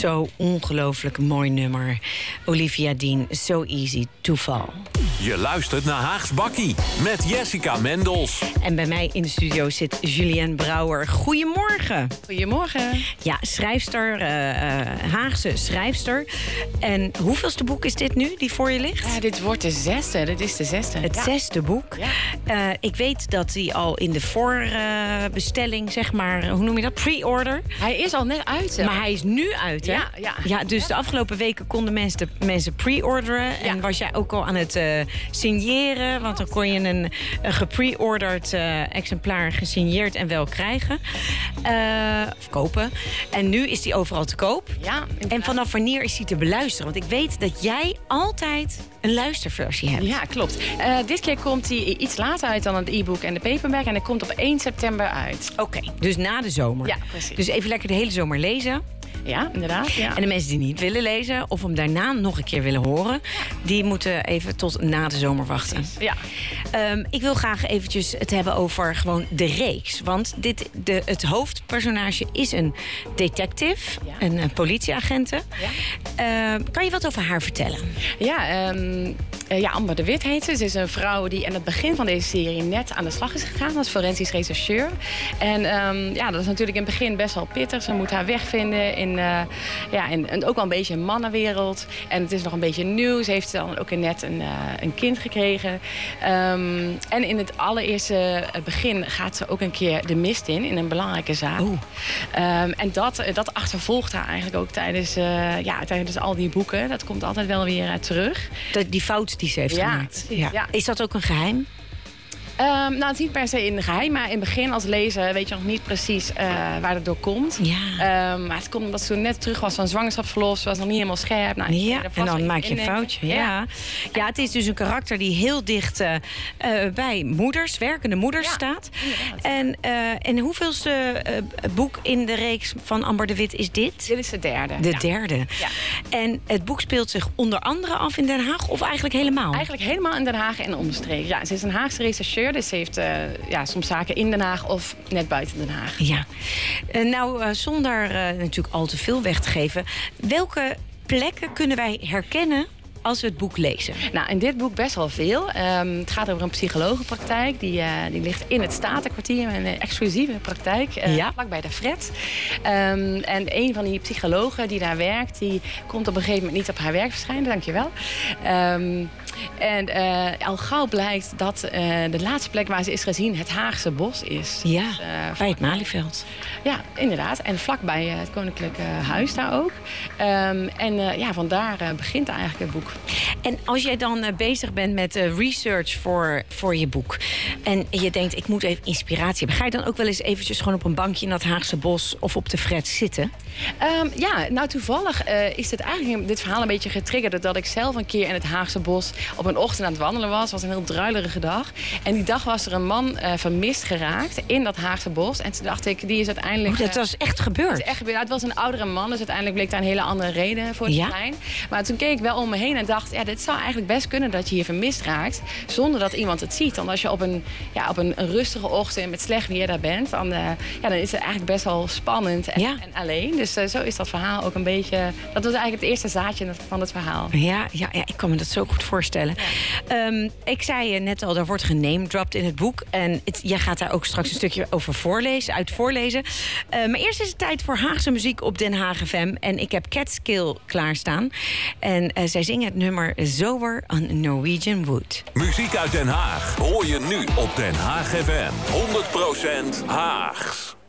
Zo ongelooflijk mooi nummer. Olivia Dean, So Easy to Fall. Je luistert naar Haags Bakkie met Jessica Mendels. En bij mij in de studio zit Julienne Brouwer. Goedemorgen. Goedemorgen. Ja, schrijfster, Haagse schrijfster. En hoeveelste boek is dit nu, die voor je ligt? Ja, dit wordt de 6e. Dit is de 6e. Het 6e boek. Ja. Ik weet dat hij al in de voorbestelling, zeg maar, hoe noem je dat? Pre-order. Hij is al net uit. Hè? Maar hij is nu uit, hè? Ja. Dus de afgelopen weken konden mensen pre-orderen. Ja. En was jij ook al aan het signeren? Want dan kon je een gepre-orderd exemplaar gesigneerd en wel krijgen. Of kopen. En nu is die overal te koop. Ja. En vanaf wanneer is die te beluisteren? Want ik weet dat jij altijd een luisterversie hebt. Ja, klopt. Dit keer komt hij iets later uit dan het e-book en de paperback. En hij komt op 1 september uit. Oké, dus na de zomer. Ja, precies. Dus even lekker de hele zomer lezen. Ja, inderdaad. Ja. En de mensen die niet willen lezen of hem daarna nog een keer willen horen, die moeten even tot na de zomer wachten. Ja. Ik wil graag eventjes het hebben over gewoon de reeks. Want het hoofdpersonage is een detective, een politieagente. Ja. Kan je wat over haar vertellen? Ja, Amber de Wit heet ze. Ze is een vrouw die aan het begin van deze serie net aan de slag is gegaan als forensisch rechercheur. En dat is natuurlijk in het begin best wel pittig. Ze moet haar weg vinden in ook wel een beetje een mannenwereld. En het is nog een beetje nieuw. Ze heeft dan ook net een kind gekregen. En in het allereerste begin gaat ze ook een keer de mist in een belangrijke zaak. En dat achtervolgt haar eigenlijk ook tijdens al die boeken. Dat komt altijd wel weer terug. Die fout die ze heeft gemaakt. Ja. Is dat ook een geheim? Het is niet per se in het geheim, maar in het begin als lezer weet je nog niet precies waar het door komt. Ja. Maar het komt omdat ze net terug was van zwangerschapsverlof. Ze was nog niet helemaal scherp. En dan maak je een foutje. Ja, het is dus een karakter die heel dicht bij werkende moeders staat. En hoeveelste boek in de reeks van Amber de Wit is dit? Dit is de derde. De derde. Ja. En het boek speelt zich onder andere af in Den Haag of eigenlijk helemaal? Eigenlijk helemaal in Den Haag en omstreken. Ja, ze is een Haagse rechercheur. Dus ze heeft soms zaken in Den Haag of net buiten Den Haag. Ja. Zonder natuurlijk al te veel weg te geven. Welke plekken kunnen wij herkennen als we het boek lezen? Nou, in dit boek best wel veel. Het gaat over een psychologenpraktijk. Die ligt in het Statenkwartier. Een exclusieve praktijk. Vlakbij de Fred. En een van die psychologen die daar werkt, die komt op een gegeven moment niet op haar werk verschijnen. Dankjewel. Al gauw blijkt dat de laatste plek waar ze is gezien het Haagse Bos is. Ja, dus, bij het Malieveld. Ja, inderdaad. En vlakbij het Koninklijke Huis daar ook. Vandaar begint eigenlijk het boek. En als jij dan bezig bent met research voor je boek en je denkt, ik moet even inspiratie hebben, ga je dan ook wel eens eventjes gewoon op een bankje in dat Haagse Bos of op de Fred zitten? Toevallig is dit verhaal een beetje getriggerd doordat ik zelf een keer in het Haagse Bos op een ochtend aan het wandelen was. Het was een heel druilerige dag. En die dag was er een man vermist geraakt in dat Haagse Bos. En toen dacht ik, die is uiteindelijk... dat was echt gebeurd? Dat is echt gebeurd. Het was een oudere man, dus uiteindelijk bleek daar een hele andere reden voor te zijn. Maar toen keek ik wel om me heen en dacht, dit zou eigenlijk best kunnen dat je hier vermist raakt, zonder dat iemand het ziet. Want als je op een rustige ochtend met slecht weer daar bent, dan is het eigenlijk best wel spannend en alleen. Dus zo is dat verhaal ook een beetje... Dat was eigenlijk het eerste zaadje van het verhaal. Ja, ik kan me dat zo goed voorstellen. Ja. Ik zei net al, er wordt genamedropped in het boek. En jij gaat daar ook straks een stukje over voorlezen. Maar eerst is het tijd voor Haagse muziek op Den Haag FM. En ik heb Catskill klaarstaan. En zij zingen het nummer Zower on Norwegian Wood. Muziek uit Den Haag hoor je nu op Den Haag FM. 100% Haags.